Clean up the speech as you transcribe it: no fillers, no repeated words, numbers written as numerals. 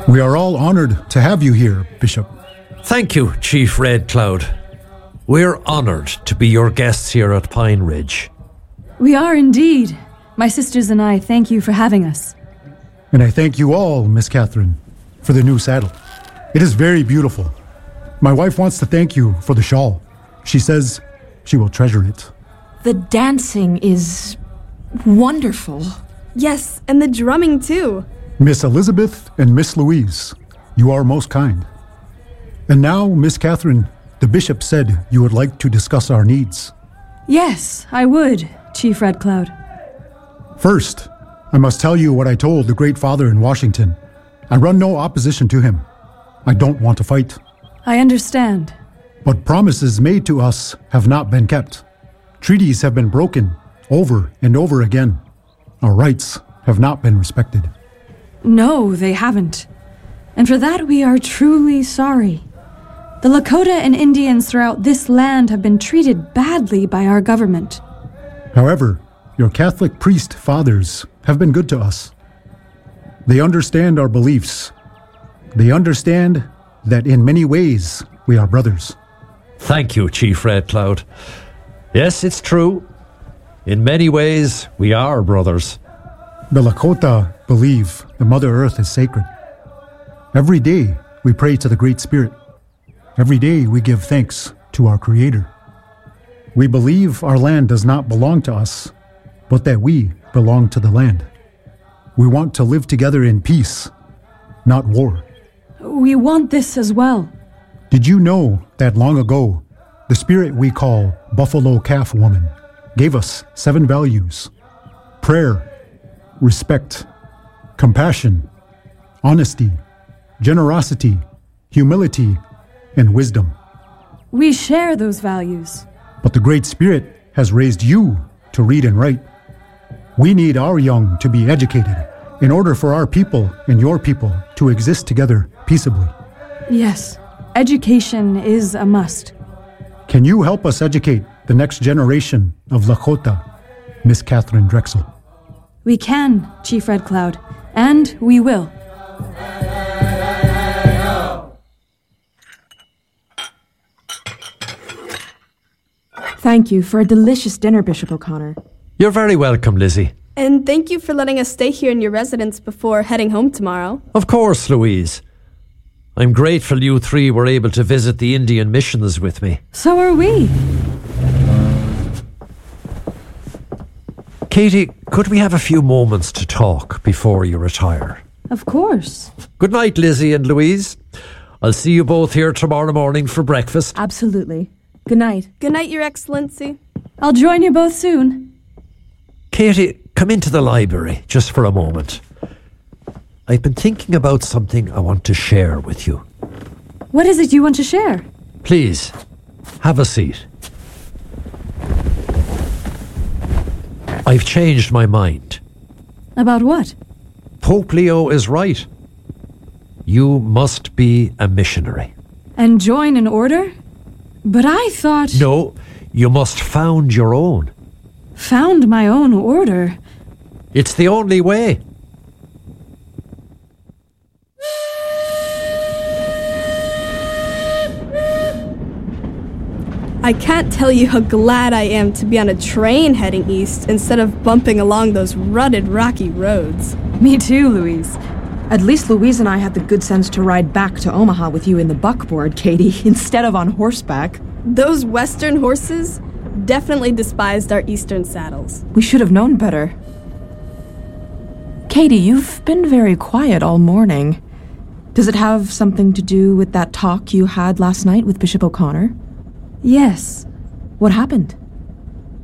We are all honored to have you here, Bishop. Thank you, Chief Red Cloud. We're honored to be your guests here at Pine Ridge. We are indeed. My sisters and I thank you for having us. And I thank you all, Miss Catherine, for the new saddle. It is very beautiful. My wife wants to thank you for the shawl. She says she will treasure it. The dancing is wonderful. Yes, and the drumming too. Miss Elizabeth and Miss Louise, you are most kind. And now, Miss Catherine, the bishop said you would like to discuss our needs. Yes, I would, Chief Red Cloud. First, I must tell you what I told the Great Father in Washington. I run no opposition to him. I don't want to fight. I understand. But promises made to us have not been kept. Treaties have been broken over and over again. Our rights have not been respected. No, they haven't. And for that we are truly sorry. The Lakota and Indians throughout this land have been treated badly by our government. However, your Catholic priest fathers have been good to us. They understand our beliefs. They understand that in many ways we are brothers. Thank you, Chief Red Cloud. Yes, it's true. In many ways, we are brothers. The Lakota believe the Mother Earth is sacred. Every day we pray to the Great Spirit. Every day we give thanks to our Creator. We believe our land does not belong to us, but that we belong to the land. We want to live together in peace, not war. We want this as well. Did you know that long ago, the spirit we call Buffalo Calf Woman gave us 7 values: prayer, respect, compassion, honesty, generosity, humility, and wisdom. We share those values. But the Great Spirit has raised you to read and write. We need our young to be educated in order for our people and your people to exist together peaceably. Yes, education is a must. Can you help us educate the next generation of Lakota, Miss Catherine Drexel? We can, Chief Red Cloud, and we will. Thank you for a delicious dinner, Bishop O'Connor. You're very welcome, Lizzie. And thank you for letting us stay here in your residence before heading home tomorrow. Of course, Louise. I'm grateful you 3 were able to visit the Indian missions with me. So are we. Katie, could we have a few moments to talk before you retire? Of course. Good night, Lizzie and Louise. I'll see you both here tomorrow morning for breakfast. Absolutely. Good night. Good night, Your Excellency. I'll join you both soon. Katie, come into the library just for a moment. I've been thinking about something I want to share with you. What is it you want to share? Please, have a seat. I've changed my mind. About what? Pope Leo is right. You must be a missionary. And join an order? But I thought... No, you must found your own. Found my own order? It's the only way. I can't tell you how glad I am to be on a train heading east instead of bumping along those rutted, rocky roads. Me too, Louise. At least Louise and I had the good sense to ride back to Omaha with you in the buckboard, Katie, instead of on horseback. Those western horses definitely despised our eastern saddles. We should have known better. Katie, you've been very quiet all morning. Does it have something to do with that talk you had last night with Bishop O'Connor? Yes. What happened?